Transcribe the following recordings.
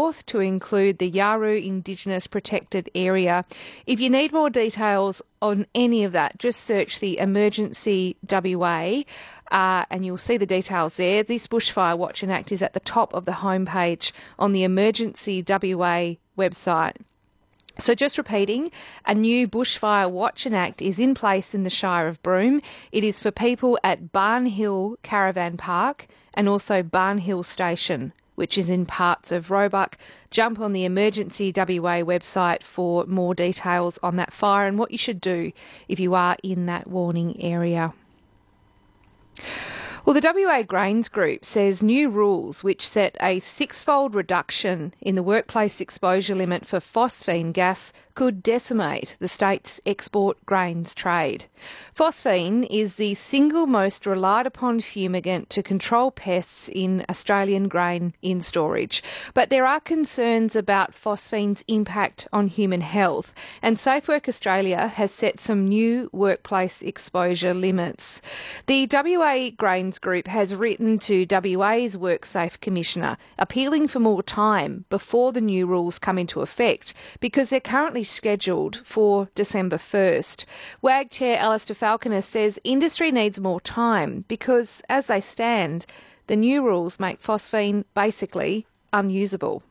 North to include the Yaru Indigenous Protected Area. If you need more details on any of that, just search the Emergency WA and you'll see the details there. This Bushfire Watching Act is at the top of the homepage on the Emergency WA website. So just repeating, a new Bushfire Watching Act is in place in the Shire of Broome. It is for people at Barn Hill Caravan Park and also Barn Hill Station, which is in parts of Roebuck. Jump on the Emergency WA website for more details on that fire and what you should do if you are in that warning area. Well, the WA Grains Group says new rules which set a six-fold reduction in the workplace exposure limit for phosphine gas could decimate the state's export grains trade. Phosphine is the single most relied upon fumigant to control pests in Australian grain in storage. But there are concerns about phosphine's impact on human health, and SafeWork Australia has set some new workplace exposure limits. The WA Grains Group has written to WA's WorkSafe Commissioner appealing for more time before the new rules come into effect because they're currently scheduled for December 1st. WAG Chair Alistair Falconer says industry needs more time because, as they stand, the new rules make phosphine basically unusable.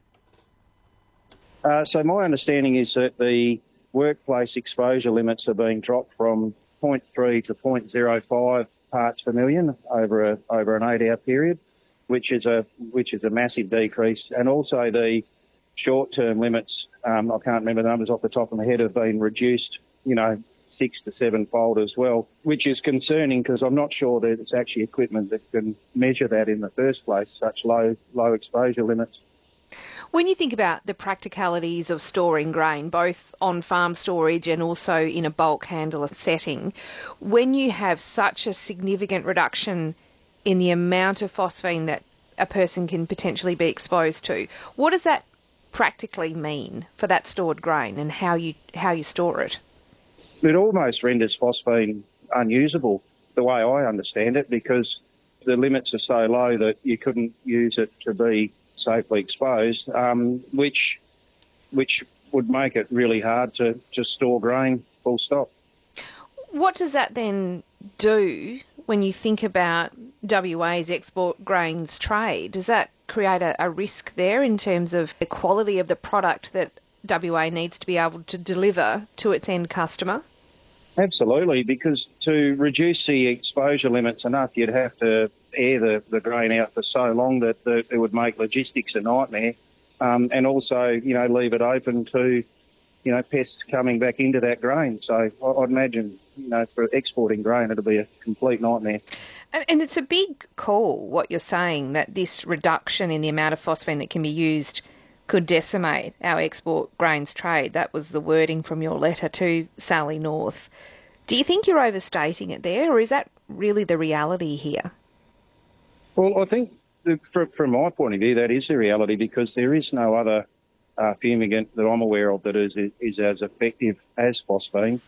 So my understanding is that the workplace exposure limits are being dropped from 0.3 to 0.05 parts per million over an 8-hour period, which is a massive decrease. And also the short-term limits, I can't remember the numbers off the top of my head, have been reduced, 6 to 7-fold as well, which is concerning because I'm not sure that it's actually equipment that can measure that in the first place, such low exposure limits. When you think about the practicalities of storing grain, both on farm storage and also in a bulk handler setting, when you have such a significant reduction in the amount of phosphine that a person can potentially be exposed to, what does that practically mean for that stored grain and how you store it? It almost renders phosphine unusable, the way I understand it, because the limits are so low that you couldn't use it to be safely exposed, which would make it really hard to store grain, full stop. What does that then do when you think about WA's export grains trade? Does that create a risk there in terms of the quality of the product that WA needs to be able to deliver to its end customer? Absolutely, because to reduce the exposure limits enough, you'd have to air the grain out for so long that it would make logistics a nightmare, and also, leave it open to, pests coming back into that grain. So I'd imagine, for exporting grain, it'll be a complete nightmare. And it's a big call, what you're saying, that this reduction in the amount of phosphine that can be used could decimate our export grains trade. That was the wording from your letter to Sally North. Do you think you're overstating it there, or is that really the reality here? Well, I think from my point of view, that is the reality, because there is no other fumigant that I'm aware of that is as effective as phosphine,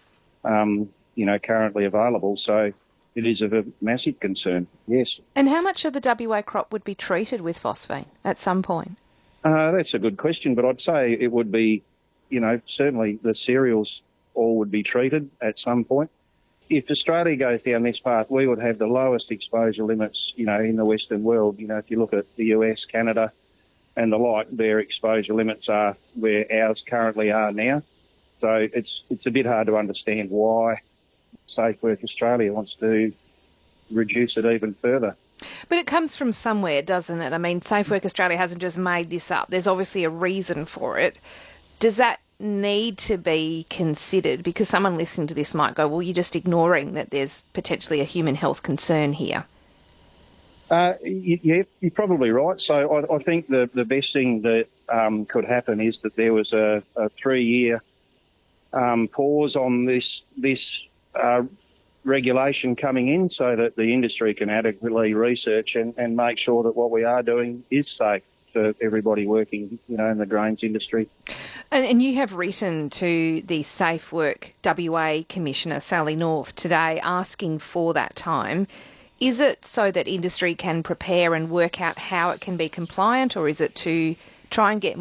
currently available. So it is of a massive concern, yes. And how much of the WA crop would be treated with phosphine at some point? That's a good question, but I'd say it would be, certainly the cereals all would be treated at some point. If Australia goes down this path, we would have the lowest exposure limits, in the Western world. If you look at the US, Canada and the like, their exposure limits are where ours currently are now. So it's a bit hard to understand why SafeWork Australia wants to reduce it even further. But it comes from somewhere, doesn't it? I mean, SafeWork Australia hasn't just made this up. There's obviously a reason for it. Does that need to be considered? Because someone listening to this might go, well, you're just ignoring that there's potentially a human health concern here. Yeah, you're probably right. So I think the best thing that could happen is that there was a 3-year pause on this regulation coming in, so that the industry can adequately research and make sure that what we are doing is safe for everybody working, in the grains industry. And you have written to the SafeWork WA Commissioner, Sally North, today asking for that time. Is it so that industry can prepare and work out how it can be compliant, or is it to try and get